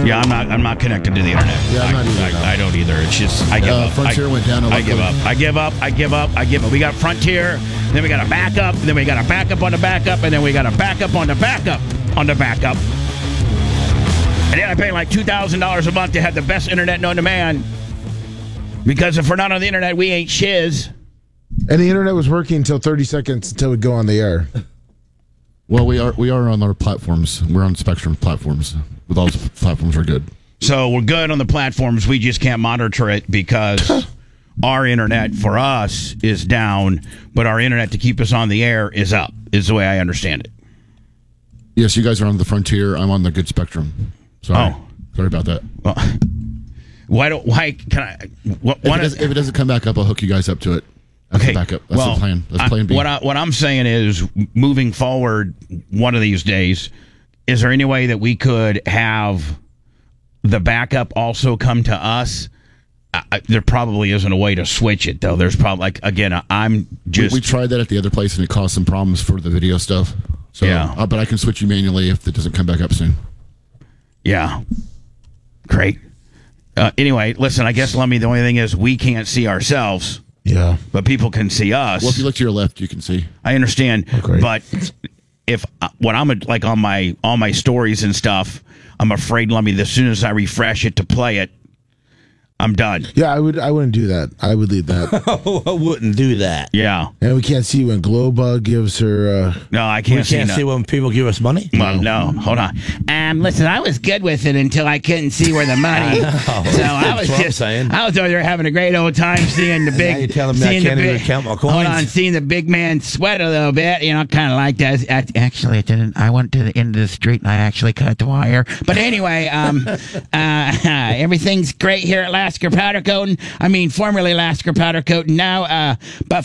Yeah, I'm not connected to the internet. Yeah, I'm not either. I don't either. It's just I give up. Frontier went down. I give up. I give up. I give up. I give up. We got Frontier, then we got a backup, then we got a backup on the backup, and then we got a backup on the backup on the backup. And then I pay like $2,000 a month to have the best internet known to man. Because if we're not on the internet, we ain't shiz. And the internet was working until 30 seconds until we go on the air. Well, we are on our platforms. We're on Spectrum platforms. With all the platforms, we're good. So we're good on the platforms. We just can't monitor it because our internet for us is down, but our internet to keep us on the air is up, is the way I understand it. Yes, you guys are on the Frontier. I'm on the good Spectrum. Sorry. Sorry about that. Well, why can I? If it doesn't come back up, I'll hook you guys up to it. That's the backup. That's the plan. That's plan B. What I'm saying is, moving forward, one of these days, is there any way that we could have the backup also come to us? There probably isn't a way to switch it, though. There's probably, I'm just... We tried that at the other place, and it caused some problems for the video stuff. So, yeah. But I can switch you manually if it doesn't come back up soon. Yeah. Great. Anyway, listen, I guess, Lummy, the only thing is we can't see ourselves. Yeah. But people can see us. Well, if you look to your left, you can see. I understand. But if when I'm like on my stories and stuff, I'm afraid, Lummy, as soon as I refresh it to play it, I'm done. Yeah, I wouldn't do that. I would leave that. I wouldn't do that. Yeah. And we can't see when Glowbug gives her... No, I can't see. We can't see when people give us money? Well, no. Hold on. Listen, I was good with it until I couldn't see where the money... So I was over there having a great old time seeing the big... Now you're telling me I can't even count my coins? Hold on, seeing the big man sweat a little bit, kind of like that. Actually, I didn't. I went to the end of the street and I actually cut the wire. But anyway, everything's great here at Lasker Powder Coating. I mean, formerly Lasker Powder Coating. Now, but